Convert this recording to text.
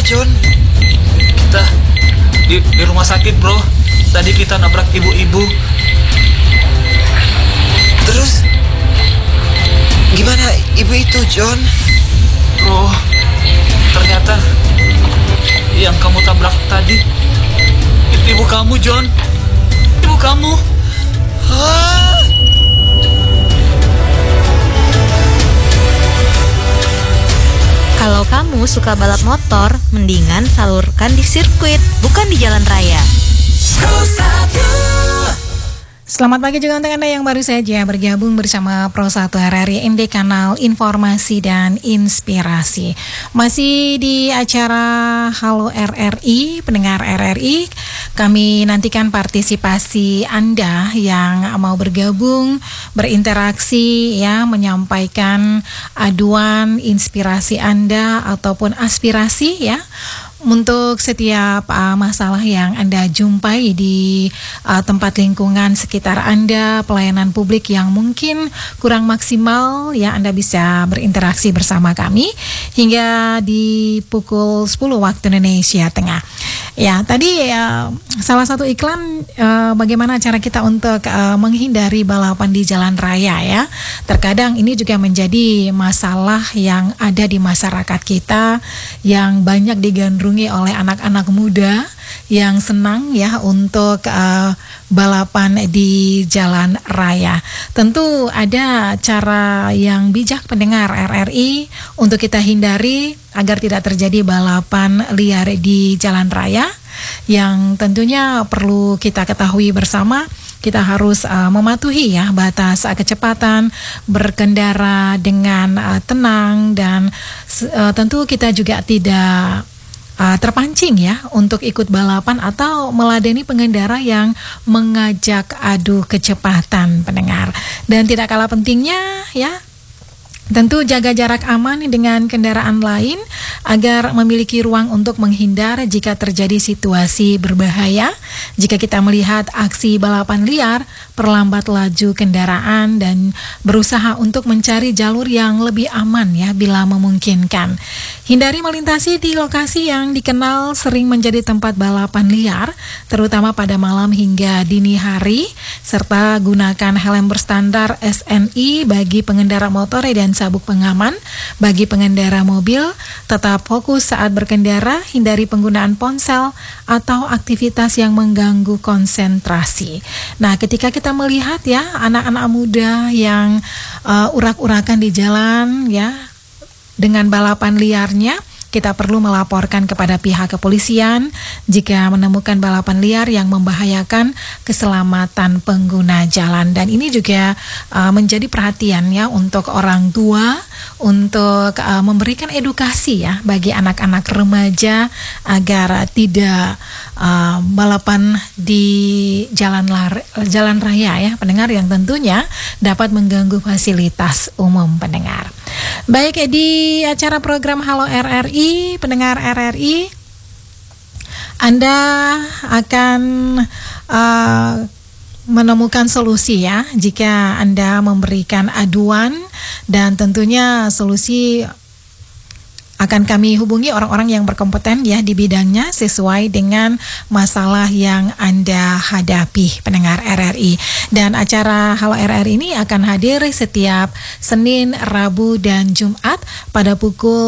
John? Kita di rumah sakit, bro. Tadi kita nabrak ibu-ibu. Terus gimana ibu itu, John? Bro, ternyata yang kamu tabrak tadi ibu kamu, John. Ibu kamu. Hah? Kalau kamu suka balap motor, mendingan salurkan di sirkuit, bukan di jalan raya. Selamat pagi juga untuk Anda yang baru saja bergabung bersama Pro 1 RRI di kanal Informasi dan Inspirasi. Masih di acara Halo RRI, pendengar RRI, kami nantikan partisipasi Anda yang mau bergabung, berinteraksi ya, menyampaikan aduan, inspirasi Anda ataupun aspirasi ya. Untuk setiap masalah yang Anda jumpai di tempat lingkungan sekitar Anda, pelayanan publik yang mungkin kurang maksimal, ya Anda bisa berinteraksi bersama kami hingga di pukul 10 waktu Indonesia Tengah. Ya, tadi salah satu iklan bagaimana cara kita untuk menghindari balapan di jalan raya ya. Terkadang ini juga menjadi masalah yang ada di masyarakat kita yang banyak digandrungi oleh anak-anak muda yang senang ya untuk balapan di jalan raya. Tentu ada cara yang bijak pendengar RRI untuk kita hindari agar tidak terjadi balapan liar di jalan raya yang tentunya perlu kita ketahui bersama. Kita harus mematuhi ya batas kecepatan, berkendara dengan tenang dan tentu kita juga tidak terpancing ya untuk ikut balapan atau meladeni pengendara yang mengajak adu kecepatan pendengar. Dan tidak kalah pentingnya ya, tentu jaga jarak aman dengan kendaraan lain agar memiliki ruang untuk menghindar jika terjadi situasi berbahaya. Jika kita melihat aksi balapan liar, perlambat laju kendaraan dan berusaha untuk mencari jalur yang lebih aman ya bila memungkinkan. Hindari melintasi di lokasi yang dikenal sering menjadi tempat balapan liar, terutama pada malam hingga dini hari, serta gunakan helm berstandar SNI bagi pengendara motor dan sabuk pengaman bagi pengendara mobil. Tetap fokus saat berkendara, hindari penggunaan ponsel atau aktivitas yang mengganggu konsentrasi. Nah, ketika kita melihat ya anak-anak muda yang urak-urakan di jalan ya dengan balapan liarnya, kita perlu melaporkan kepada pihak kepolisian jika menemukan balapan liar yang membahayakan keselamatan pengguna jalan. Dan ini juga menjadi perhatian ya untuk orang tua untuk memberikan edukasi ya bagi anak-anak remaja agar tidak balapan di jalan raya ya pendengar, yang tentunya dapat mengganggu fasilitas umum pendengar. Baik, di acara program Halo RRI, pendengar RRI, Anda akan menemukan solusi ya jika Anda memberikan aduan, dan tentunya solusi akan kami hubungi orang-orang yang berkompeten ya di bidangnya sesuai dengan masalah yang Anda hadapi pendengar RRI. Dan acara Halo RRI ini akan hadir setiap Senin, Rabu, dan Jumat pada pukul